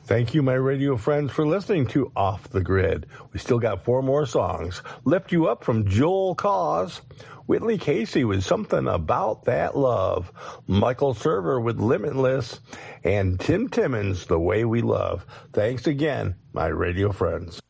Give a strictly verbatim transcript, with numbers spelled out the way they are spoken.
Thank you, my radio friends, for listening to Off the Grid. We still got four more songs. Lift You Up from Joel Cause. Whitley Casey with Something About That Love. Michael Server with Limitless. And Tim Timmons, The Way We Love. Thanks again, my radio friends.